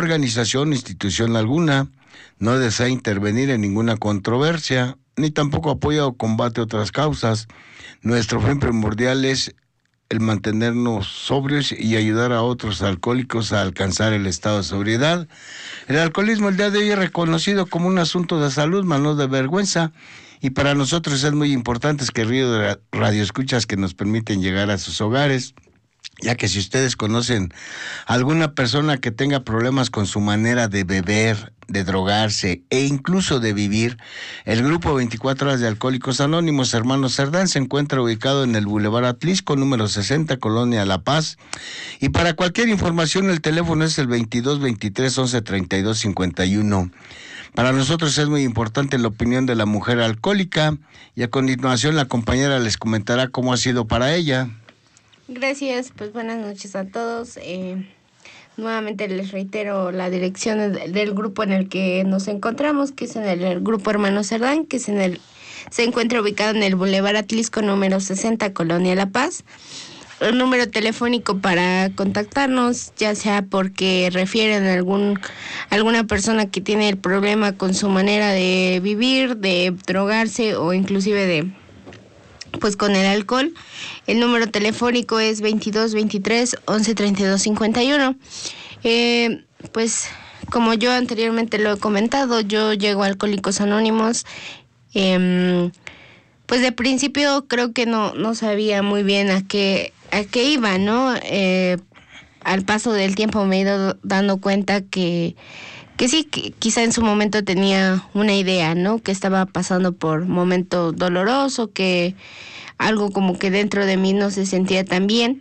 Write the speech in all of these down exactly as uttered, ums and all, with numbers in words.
organización, institución alguna, no desea intervenir en ninguna controversia, ni tampoco apoya o combate otras causas. Nuestro fin primordial es el mantenernos sobrios y ayudar a otros alcohólicos a alcanzar el estado de sobriedad. El alcoholismo el día de hoy es reconocido como un asunto de salud, más no de vergüenza, y para nosotros es muy importante que Río de radioescuchas que nos permiten llegar a sus hogares, ya que si ustedes conocen a alguna persona que tenga problemas con su manera de beber, de drogarse e incluso de vivir, el grupo veinticuatro horas de Alcohólicos Anónimos Hermanos Cerdán se encuentra ubicado en el Boulevard Atlisco, número sesenta, Colonia La Paz, y para cualquier información el teléfono es el veintidós veintitrés once treinta y dos cincuenta y uno. Para nosotros es muy importante la opinión de la mujer alcohólica, y a continuación la compañera les comentará cómo ha sido para ella. Gracias, pues buenas noches a todos. Eh, nuevamente les reitero la dirección del, del grupo en el que nos encontramos, que es en el, el Grupo Hermanos Cerdán, que es en el, se encuentra ubicado en el Boulevard Atlisco, número sesenta, Colonia La Paz. El número telefónico para contactarnos, ya sea porque refieren a algún, alguna persona que tiene el problema con su manera de vivir, de drogarse o inclusive de... pues con el alcohol, el número telefónico es veintidós veintitrés once treinta y dos cincuenta y uno. Eh, pues como yo anteriormente lo he comentado, yo llego a Alcohólicos Anónimos, eh, pues de principio creo que no, no sabía muy bien a qué, a qué iba, ¿no? Eh, al paso del tiempo me he ido dando cuenta que que sí, que quizá en su momento tenía una idea, ¿no? Que estaba pasando por momento doloroso, que algo como que dentro de mí no se sentía tan bien,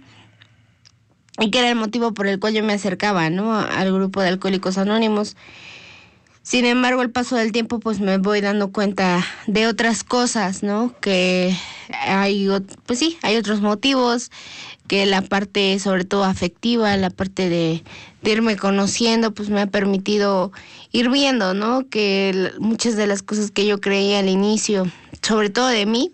y que era el motivo por el cual yo me acercaba, ¿no? Al grupo de Alcohólicos Anónimos. Sin embargo, al paso del tiempo, pues me voy dando cuenta de otras cosas, ¿no? Que hay, pues sí, hay otros motivos, que la parte, sobre todo afectiva, la parte de, de irme conociendo, pues me ha permitido ir viendo, ¿no? Que muchas de las cosas que yo creía al inicio, sobre todo de mí,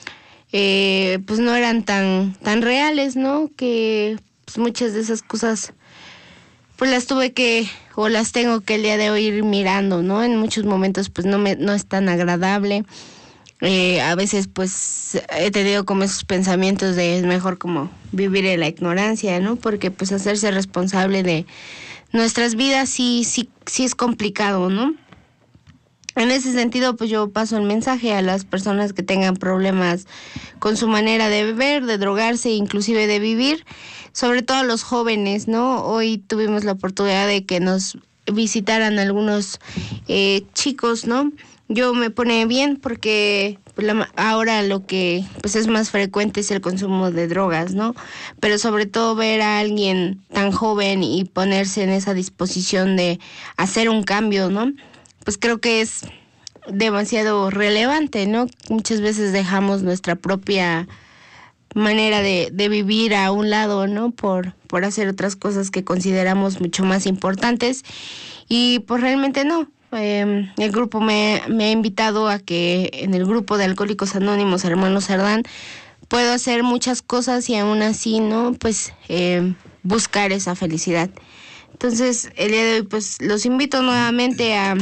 eh, pues no eran tan, tan reales, ¿no? Que pues muchas de esas cosas pues las tuve que, o las tengo que el día de hoy ir mirando, ¿no? En muchos momentos pues no me no es tan agradable. Eh, a veces pues he tenido como esos pensamientos de es mejor como vivir en la ignorancia, ¿no? Porque pues hacerse responsable de nuestras vidas sí, sí, sí es complicado, ¿no? En ese sentido, pues yo paso el mensaje a las personas que tengan problemas con su manera de beber, de drogarse, inclusive de vivir, sobre todo a los jóvenes, ¿no? Hoy tuvimos la oportunidad de que nos visitaran algunos eh, chicos, ¿no? Yo me pone bien porque pues, la, ahora lo que pues es más frecuente es el consumo de drogas, ¿no? Pero sobre todo ver a alguien tan joven y ponerse en esa disposición de hacer un cambio, ¿no? Pues creo que es demasiado relevante, ¿no? Muchas veces dejamos nuestra propia manera de, de vivir a un lado, ¿no? Por, por hacer otras cosas que consideramos mucho más importantes y pues realmente no. Eh, el grupo me, me ha invitado a que en el grupo de Alcohólicos Anónimos Hermanos Cerdán puedo hacer muchas cosas y aún así, ¿no? Pues eh, buscar esa felicidad. Entonces, el día de hoy, pues los invito nuevamente a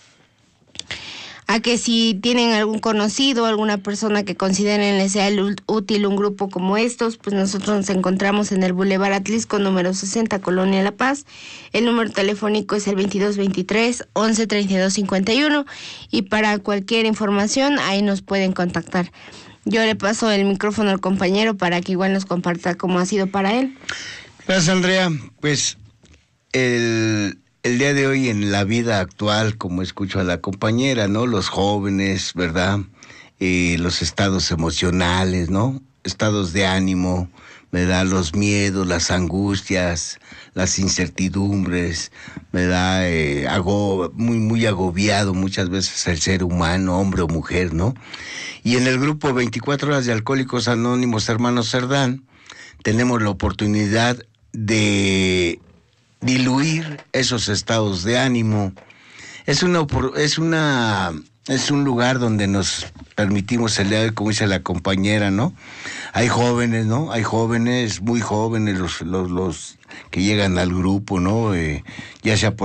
a que si tienen algún conocido, alguna persona que consideren les sea útil un grupo como estos, pues nosotros nos encontramos en el Boulevard Atlisco, número sesenta, Colonia La Paz. El número telefónico es el veintidós veintitrés once treinta y dos cincuenta y uno y para cualquier información ahí nos pueden contactar. Yo le paso el micrófono al compañero para que igual nos comparta cómo ha sido para él. Gracias, Andrea. Pues el... El día de hoy en la vida actual, como escucho a la compañera, ¿no? Los jóvenes, ¿verdad? Eh, los estados emocionales, ¿no? Estados de ánimo, ¿verdad? Los miedos, las angustias, las incertidumbres, ¿verdad? Eh, ago, muy, muy agobiado muchas veces el ser humano, hombre o mujer, ¿no? Y en el grupo veinticuatro horas de Alcohólicos Anónimos Hermanos Cerdán, tenemos la oportunidad de diluir esos estados de ánimo. Es una es una es un lugar donde nos permitimos el día de hoy, como dice la compañera, ¿no? Hay jóvenes, ¿no? Hay jóvenes, muy jóvenes, los los, los que llegan al grupo, ¿no? Eh, ya sea por